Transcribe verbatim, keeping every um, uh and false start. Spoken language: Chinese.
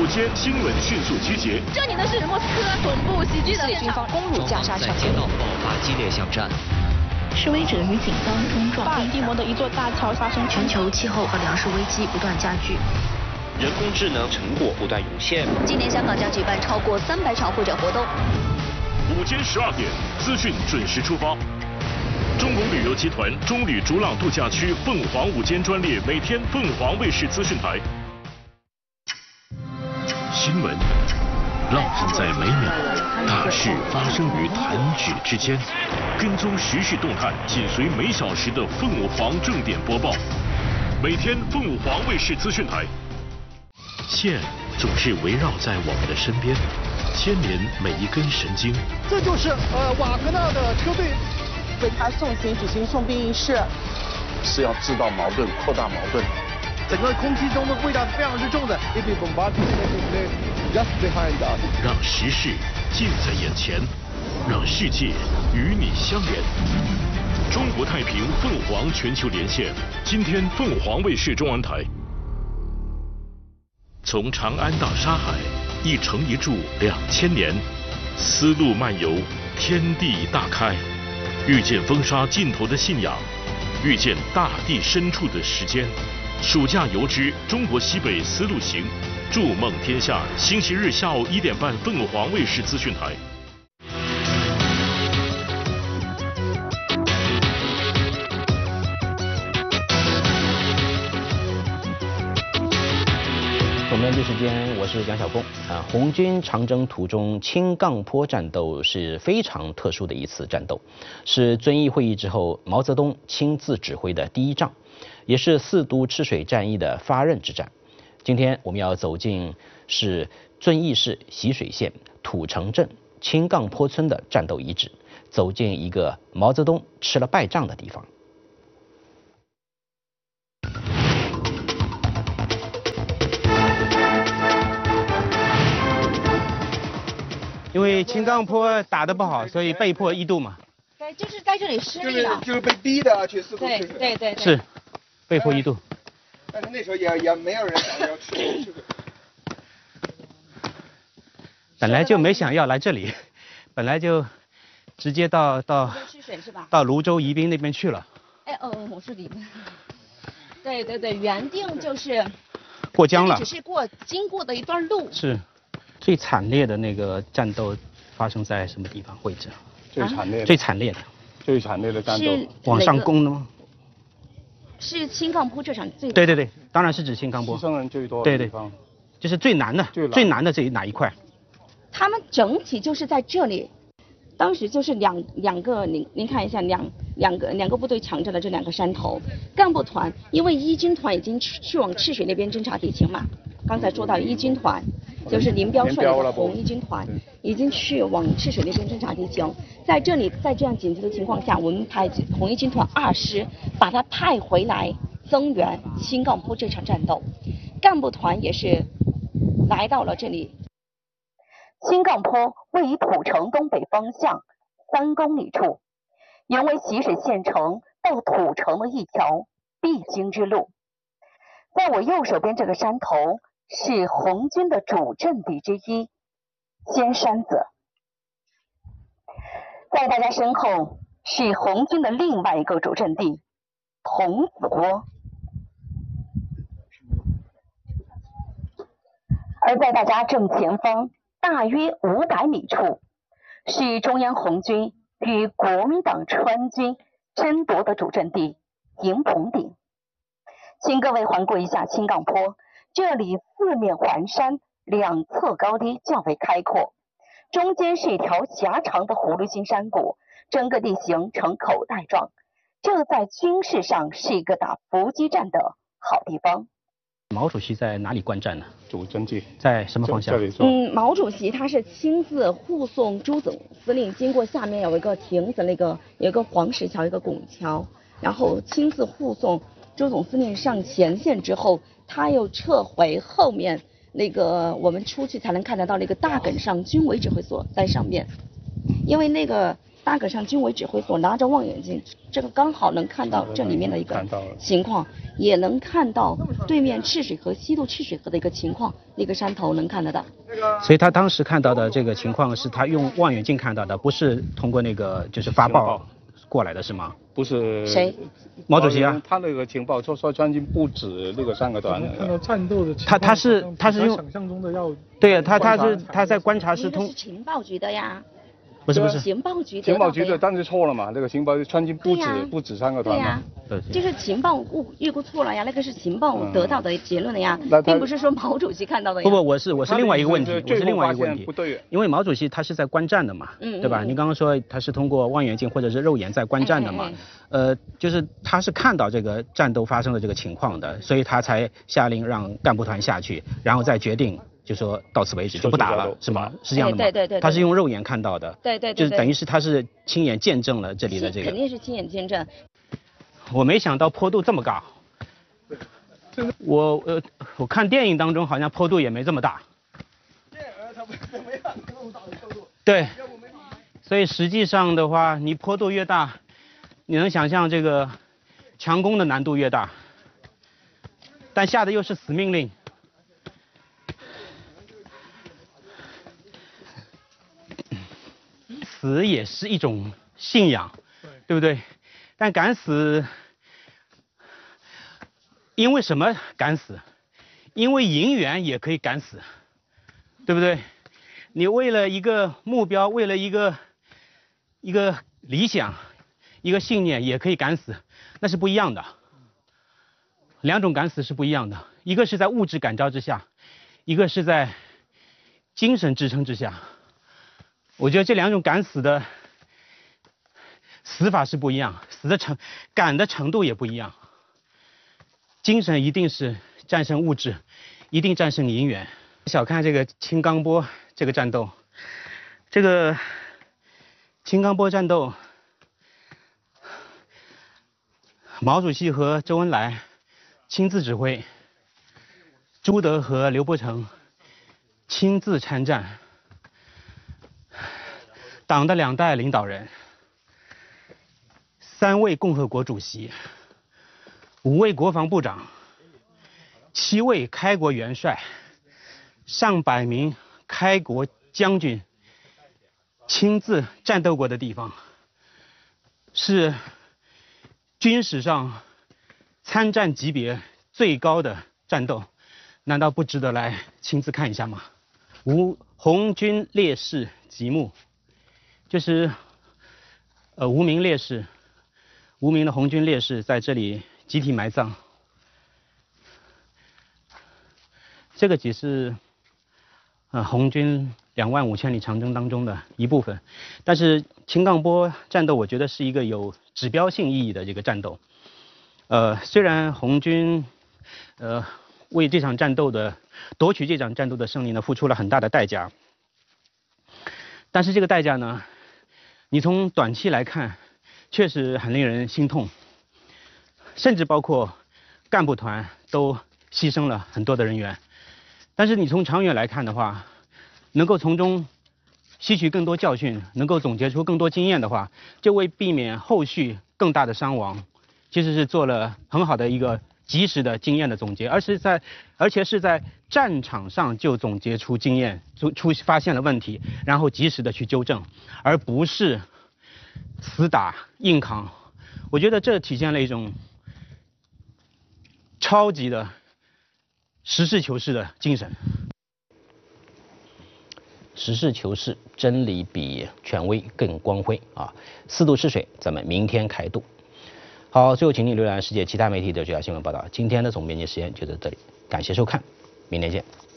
午间新闻迅速集结。 这里呢是莫斯科恐怖袭击的现场， 攻入加沙抢劫， 在街道爆发激烈巷战。 示威者与警方冲撞。 巴尔的摩的一座大桥发生。 全球气候和粮食危机不断加剧。 人工智能成果不断涌现。 今年香港将举办超过三百场会展活动。 午间十二点，资讯准时出发。中龙旅游集团中旅逐浪度假区凤凰午间专列，每天凤凰卫视资讯台。新闻让人在每秒，大事发生于弹指之间。跟踪时事动态，紧随每小时的凤凰正点播报。每天凤凰卫视资讯台。线总是围绕在我们的身边，牵连每一根神经。 这就是呃瓦格纳的车队。 为他送行举行送兵仪式， 是要制造矛盾、扩大矛盾。 整个空气中的味道是非常之重的。 让时事近在眼前，让世界与你相连。中国太平凤凰全球连线，今天凤凰卫视中文台。从长安到沙海，一城一筑两千年，丝路漫游，天地大开。遇见风沙尽头的信仰，遇见大地深处的时间。暑假游之中国西北丝路行，筑梦天下。星期日下午一点半，凤凰卫视资讯台。 总编辑时间，我是蒋晓工。啊，红军长征途中青杠坡战斗是非常特殊的一次战斗，是遵义会议之后毛泽东亲自指挥的第一仗，也是四都赤水战役的发轫之战。今天我们要走进是遵义市习水县土城镇青杠坡村的战斗遗址，走进一个毛泽东吃了败仗的地方。 因为青杠坡打得不好，所以被迫一渡嘛。 对，就是在这里失利了。 就是就是被逼的去四渡赤水。 对对对。 是，被迫一渡。 但是那时候也也没有人想要赤赤水。 本来就没想要来这里，本来就直接到到到泸州宜宾那边去了。 哎哦，我是里面。对对对，原定就是过江了， 只是过经过的一段路。 是。最惨烈的那个战斗发生在什么地方位置？ 最惨烈的、 最惨烈的、 最惨烈的战斗， 往上攻的吗？ 是青杠坡这场最…… 对对对，当然是指青杠坡， 牺牲人最多的地方， 对对，就是最难的、最难, 最难的这哪一块？ 他们整体就是在这里，当时就是两两个，您您看一下，两两个两个部队抢着的这两个山头，干部团因为一军团已经去去往赤水那边侦察敌情嘛。刚才说到一军团，就是林彪率领的红一军团已经去往赤水那边侦察敌情，在这里在这样紧急的情况下，我们派红一军团二师把他派回来增援青杠坡这场战斗，干部团也是来到了这里。 青杠坡位于土城东北方向三公里处，原为习水县城到土城的一条必经之路。在我右手边这个山头是红军的主阵地之一，尖山子。在大家身后是红军的另外一个主阵地，童子窝。而在大家正前方大约五百米处，是中央红军与国民党川军争夺的主阵地营棚顶。请各位环顾一下青杠坡，这里四面环山，两侧高低较为开阔，中间是一条狭长的葫芦形山谷，整个地形呈口袋状，这在军事上是一个打伏击战的好地方。 毛主席在哪里观战呢？ 主阵地在什么方向？ 嗯，毛主席他是亲自护送朱总司令经过下面有一个亭子，那个有一个黄石桥，一个拱桥，然后亲自护送朱总司令上前线之后，他又撤回后面那个我们出去才能看得到那个大埂上军委指挥所在上面， 因为那个大葛上军委指挥所拿着望远镜，这个刚好能看到这里面的一个情况，也能看到对面赤水河西渡赤水河的一个情况，那个山头能看得到。 所以他当时看到的这个情况是他用望远镜看到的，不是通过那个就是发报过来的是吗？ 不是。 谁？ 毛主席啊。 他那个情报就说川军不止那个三个团。 看到战斗的情况， 他他是他是用想象中的要。 对啊，他他是他在观察是通。 是情报局的呀。 不是不是， 情报局情报局的，但是错了嘛？那个情报川军不止不止三个团嘛？ 对呀，这是情报误预估错了呀，那个是情报得到的结论的呀，并不是说毛主席看到的呀。 不不，我是我是另外一个问题，我是另外一个问题， 不对， 因为毛主席他是在观战的嘛，对吧？您刚刚说他是通过望远镜或者是肉眼在观战的嘛，呃，就是他是看到这个战斗发生的这个情况的，所以他才下令让干部团下去，然后再决定。就说到此为止，就不打了，是吗？是这样的吗？ 对对对， 他是用肉眼看到的， 对对， 就是等于是他是亲眼见证了这里的这个， 肯定是亲眼见证。 我没想到坡度这么高，我呃我看电影当中好像坡度也没这么大。对，所以实际上的话，你坡度越大，你能想象这个强攻的难度越大，但下的又是死命令。死也是一种信仰，对不对？但敢死，因为什么敢死？因为银元也可以敢死，对不对？你为了一个目标，为了一个一个理想，一个信念，也可以敢死，那是不一样的。两种敢死是不一样的，一个是在物质感召之下，一个是在精神支撑之下。我觉得这两种敢死的死法是不一样，死的程敢的程度也不一样。精神一定是战胜物质，一定战胜银元。小看这个青冈坡这个战斗，这个青冈坡战斗，毛主席和周恩来亲自指挥，朱德和刘伯承亲自参战。党的两代领导人，三位共和国主席，五位国防部长，七位开国元帅，上百名开国将军亲自战斗过的地方，是军史上参战级别最高的战斗，难道不值得来亲自看一下吗？无红军烈士极目。就是呃无名烈士，无名的红军烈士在这里集体埋葬。这个只是呃红军两万五千里长征当中的一部分，但是青冈坡战斗我觉得是一个有指标性意义的这个战斗。呃，虽然红军呃为这场战斗的夺取这场战斗的胜利呢付出了很大的代价，但是这个代价呢，你从短期来看，确实很令人心痛，甚至包括干部团都牺牲了很多的人员。但是你从长远来看的话，能够从中吸取更多教训，能够总结出更多经验的话，就为避免后续更大的伤亡，其实是做了很好的一个及时的经验的总结，而是在而且是在战场上就总结出经验，出出发现了问题，然后及时的去纠正，而不是死打硬扛。我觉得这体现了一种超级的实事求是的精神。实事求是，真理比权威更光辉啊！四渡赤水，咱们明天开渡。好，最后请你浏览世界其他媒体的主要新闻报道。今天的总编辑时间就到这里，感谢收看，明天见。